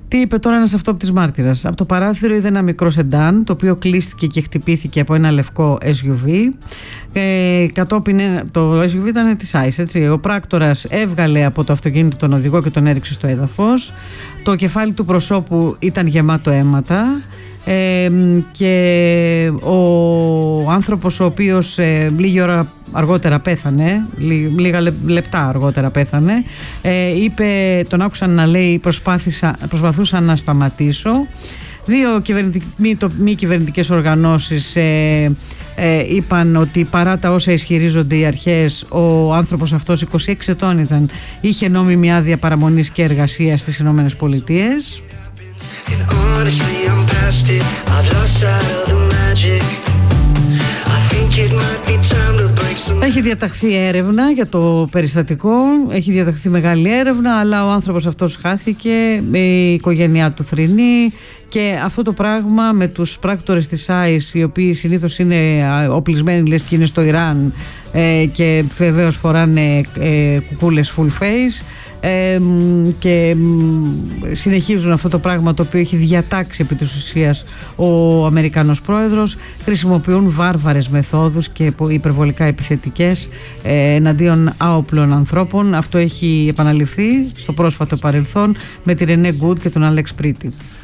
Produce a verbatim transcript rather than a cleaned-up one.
Τι είπε τώρα ένας αυτόπτης μάρτυρας? Από το παράθυρο είδε ένα μικρό σεντάν, το οποίο κλείστηκε και χτυπήθηκε από ένα λευκό ες γιου βι. Ε, κατόπιν, το ες γιου βι ήταν της άι ες, έτσι. Ο πράκτορας έβγαλε από το αυτοκίνητο τον οδηγό και τον έριξε στο έδαφος. Το κεφάλι του προσώπου ήταν γεμάτο αίματα. Ε, και ο άνθρωπος ο οποίος ε, λίγη ώρα αργότερα πέθανε, λί, λίγα λεπτά αργότερα πέθανε, ε, είπε, τον άκουσαν να λέει προσπαθούσα να σταματήσω. Δύο κυβερνητικ, μη, το, μη κυβερνητικές οργανώσεις ε, ε, είπαν ότι παρά τα όσα ισχυρίζονται οι αρχές, ο άνθρωπος αυτός, είκοσι έξι ετών ήταν, είχε νόμιμη άδεια παραμονής και εργασίας στις Ηνωμένες Πολιτείες. Έχει διαταχθεί έρευνα για το περιστατικό, έχει διαταχθεί μεγάλη έρευνα, αλλά ο άνθρωπος αυτός χάθηκε, η οικογένειά του θρηνεί, και αυτό το πράγμα με τους πράκτορες της άι ες, οι οποίοι συνήθως είναι οπλισμένοι, λες και είναι στο Ιράν, ε, και βεβαίως φοράνε ε, κουκούλες full face, Ε, και συνεχίζουν αυτό το πράγμα το οποίο έχει διατάξει επί της ουσίας ο Αμερικανός πρόεδρος. Χρησιμοποιούν βάρβαρες μεθόδους και υπερβολικά επιθετικές ε, εναντίον άοπλων ανθρώπων. Αυτό έχει επαναληφθεί στο πρόσφατο παρελθόν με τη Ρενέ Γκουντ και τον Άλεξ Πρίτι.